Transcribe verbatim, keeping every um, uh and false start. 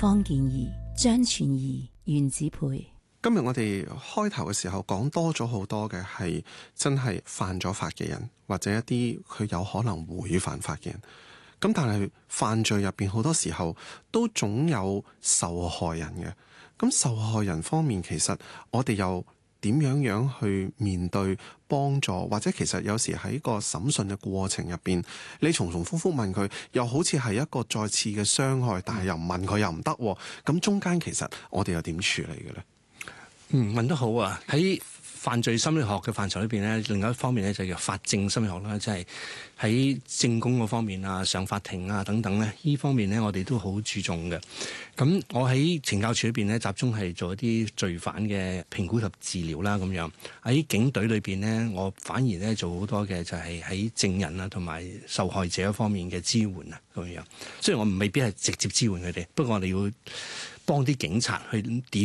方健儀、張全儀、袁子培。 今日我哋開頭嘅時候講多咗好多嘅係真係犯咗法嘅人，或者一啲佢有可能會犯法嘅人。咁但係犯罪入邊好多時候都總有受害人嘅。咁受害人方面，其實我哋又點樣樣去面對幫助，或者其實有時喺個審訊嘅過程入邊，你重重複複問佢，又好似係一個再次嘅傷害，但係又唔問佢又唔得。咁中間其實我哋又點處理嘅咧？ 嗯，問得好啊！喺犯罪心理學嘅範疇裏邊咧，另外一方面咧就叫法證心理學啦，即係喺證供嗰方面啊、上法庭啊等等咧，呢方面咧我哋都好注重嘅。咁我喺懲教處裏邊咧，集中係做一啲罪犯嘅評估及治療啦，咁樣喺警隊裏邊咧，我反而咧做好多嘅就係喺證人啊同埋受害者方面嘅支援啊，咁樣。雖然我未必係直接支援佢哋，不過我哋要幫啲警察去點